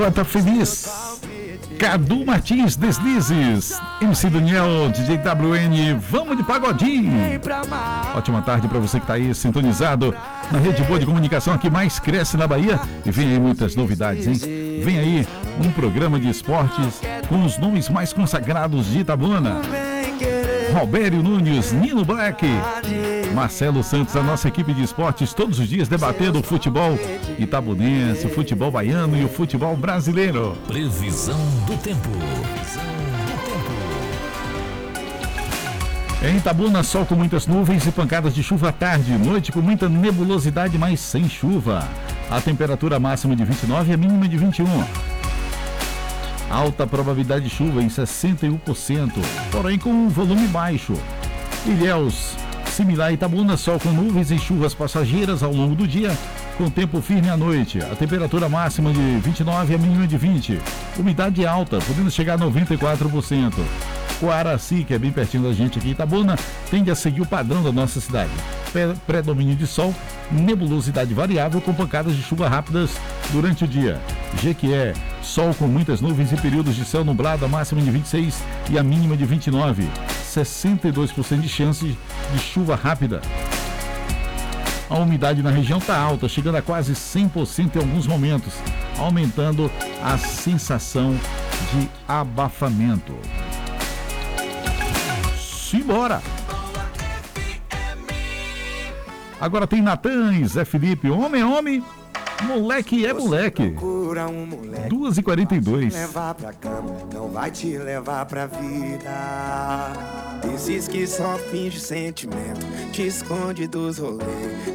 Tá feliz. Cadu Martins, Deslizes, MC Daniel, DJ WN, vamos de pagodinho. Ótima tarde para você que tá aí sintonizado na rede boa de comunicação que mais cresce na Bahia. E vem aí muitas novidades, hein? Vem aí um programa de esportes com os nomes mais consagrados de Itabuna. Robério Nunes, Nino Black, Marcelo Santos, a nossa equipe de esportes, todos os dias debatendo o futebol itabunense, o futebol baiano e o futebol brasileiro. Previsão do tempo. Em Itabuna, sol com muitas nuvens e pancadas de chuva à tarde, noite com muita nebulosidade, mas sem chuva. A temperatura máxima de 29 e a mínima de 21. Alta probabilidade de chuva em 61%, porém com um volume baixo. Ilhéus, similar a Itabuna, sol com nuvens e chuvas passageiras ao longo do dia, com tempo firme à noite. A temperatura máxima de 29 e a mínima de 20. Umidade alta, podendo chegar a 94%. Coaraci, que é bem pertinho da gente aqui em Itabuna, tende a seguir o padrão da nossa cidade. Predomínio de sol, nebulosidade variável com pancadas de chuva rápidas durante o dia. Jequié, sol com muitas nuvens e períodos de céu nublado, a máxima de 26 e a mínima de 29. 62% de chance de chuva rápida. A umidade na região está alta, chegando a quase 100% em alguns momentos, aumentando a sensação de abafamento. Simbora! Agora tem Natan, Zé Felipe, homem é homem, moleque é moleque. 2h42. Levar pra cama, não vai te levar pra vida. Esses que só finge sentimento, te esconde dos rolês.